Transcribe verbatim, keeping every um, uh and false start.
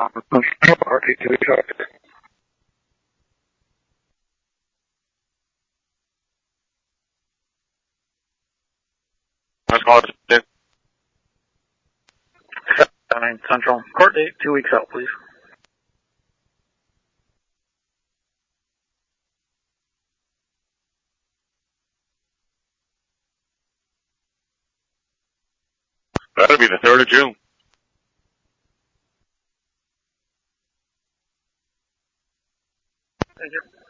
Heart rate two weeks out. Let's call it Nine Central. Court date two weeks out, please. That'll be the third of June. Thank you.